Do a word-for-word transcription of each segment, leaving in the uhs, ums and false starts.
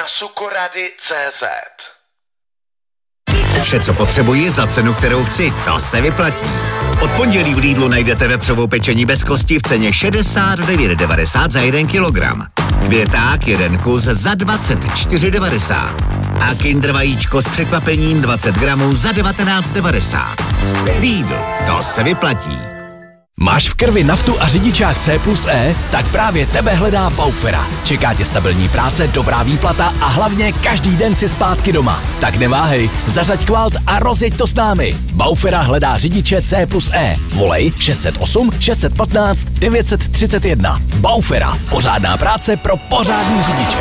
sukorady tečka cé zet. Vše, co potřebuji za cenu, kterou chci, to se vyplatí. Od pondělí v Lidlu najdete vepřovou pečení bez kosti v ceně šedesát devět devadesát za jeden kilogram. Květák jeden kus za dvacet čtyři devadesát. A Kinder vajíčko s překvapením dvacet gramů za devatenáct devadesát. Lidl, to se vyplatí. Máš v krvi naftu a řidičák C plus E? Tak právě tebe hledá Baufera. Čeká tě stabilní práce, dobrá výplata a hlavně každý den si zpátky doma. Tak neváhej, zařaď kvalt a rozjeď to s námi. Baufera hledá řidiče C plus E. Volej šest set osm šest set patnáct devět set třicet jedna. Baufera. Pořádná práce pro pořádný řidiče.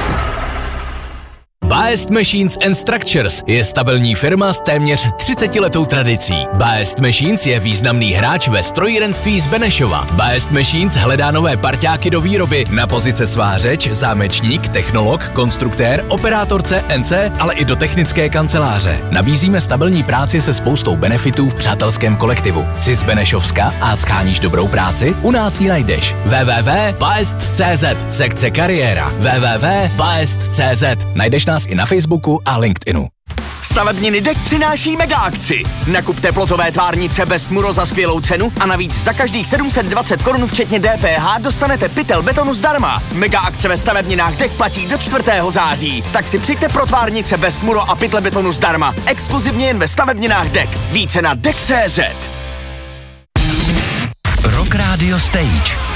Best Machines and Structures je stabilní firma s téměř třicetiletou tradicí. Best Machines je významný hráč ve strojírenství z Benešova. Best Machines hledá nové parťáky do výroby na pozice svářeč, zámečník, technolog, konstruktér, operátor C N C, ale i do technické kanceláře. Nabízíme stabilní práci se spoustou benefitů v přátelském kolektivu. Jsi z Benešovska a scháníš dobrou práci? U nás ji najdeš. w w w tečka best tečka cé zet, sekce kariéra. w w w tečka best tečka cé zet. Najdeš nás i na Facebooku a LinkedInu. Stavebniny D E K přináší mega akci. Nakup teplotové tvárnice Best Muro za skvělou cenu a navíc za každých sedm set dvacet korun včetně D P H dostanete pytel betonu zdarma. Mega akce ve stavebninách D E K platí do čtvrtého září. Tak si přijďte pro tvárnice Best Muro a pytle betonu zdarma. Exkluzivně jen ve stavebninách D E K. Více na D E K tečka cé zet. Rock Radio Stage.